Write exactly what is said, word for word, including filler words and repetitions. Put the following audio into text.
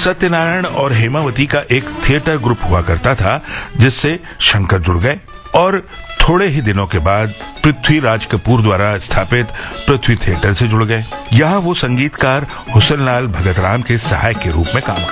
सत्यनारायण और हेमावती का एक थिएटर ग्रुप हुआ करता था, जिससे शंकर जुड़ गए और थोड़े ही दिनों के बाद पृथ्वीराज कपूर द्वारा स्थापित पृथ्वी थिएटर से जुड़ गए। यहाँ वो संगीतकार हुसन लाल भगत राम के सहायक के रूप में काम